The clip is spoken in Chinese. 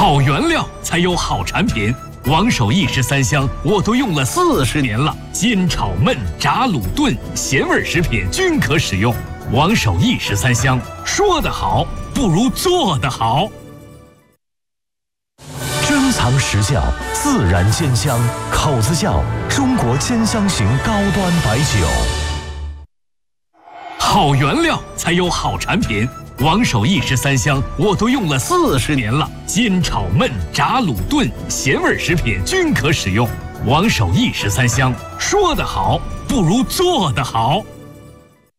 好原料才有好产品。王守义13香我都用了40年了，煎炒焖炸卤炖咸味食品均可使用。王守义13香，说得好不如做得好。 珍藏实窖，自然煎香，口子窖，中国煎香型高端白酒。 好原料才有好产品。王守义13香我都用了40年了，煎炒焖炸卤炖咸味食品均可使用。王守义13香，说得好不如做得好。